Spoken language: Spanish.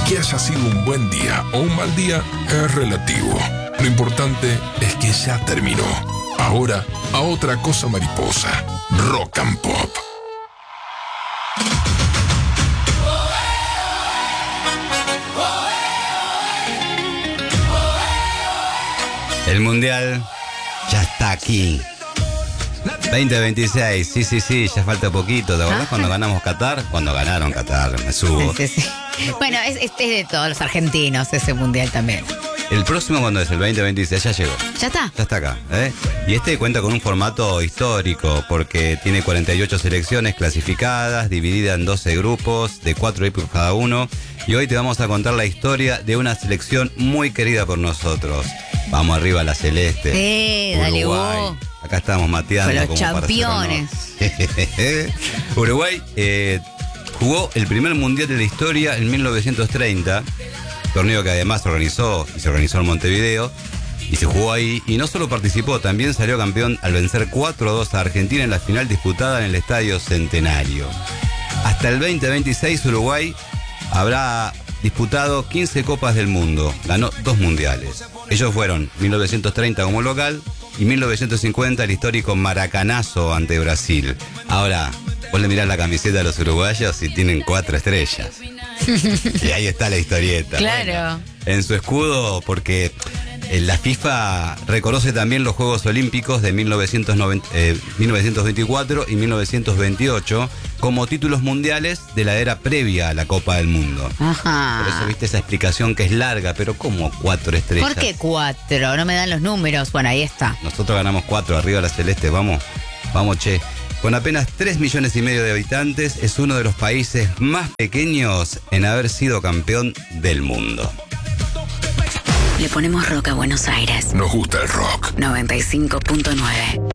Que haya sido un buen día o un mal día es relativo. Lo importante es que ya terminó. Ahora, a otra cosa mariposa. Rock and Pop. El Mundial ya está aquí. 2026, sí, ya falta poquito. ¿Te acordás cuando ganamos Qatar? Cuando ganaron Qatar, me subo. Sí. Bueno, es de todos los argentinos ese mundial también. El próximo, ¿cuándo es? El 2026, ya llegó. ¿Ya está? Ya está acá, ¿eh? Y este cuenta con un formato histórico porque tiene 48 selecciones clasificadas, dividida en 12 grupos, de 4 equipos cada uno. Y hoy te vamos a contar la historia de una selección muy querida por nosotros. Vamos arriba, la celeste. Dale Uruguay. vos. Acá estamos mateando. Con los como para campeones. Uruguay jugó el primer mundial de la historia en 1930, torneo que además se organizó en Montevideo, y se jugó ahí, y no solo participó, también salió campeón al vencer 4-2 a Argentina en la final disputada en el Estadio Centenario. Hasta el 2026 Uruguay habrá disputado 15 Copas del Mundo, ganó 2 mundiales. Ellos fueron 1930 como local y 1950 el histórico Maracanazo ante Brasil. Ahora, vos le mirás la camiseta de los uruguayos y tienen 4 estrellas. Y ahí está la historieta. Claro. Bueno, en su escudo, porque la FIFA reconoce también los Juegos Olímpicos de 1924 y 1928 como títulos mundiales de la era previa a la Copa del Mundo. Ajá. Por eso viste esa explicación que es larga, pero ¿cómo 4 estrellas? ¿Por qué 4? No me dan los números. Bueno, ahí está. Nosotros ganamos 4, arriba la celeste, vamos, che. Con apenas 3,5 millones de habitantes, es uno de los países más pequeños en haber sido campeón del mundo. Le ponemos rock a Buenos Aires. Nos gusta el rock. 95.9.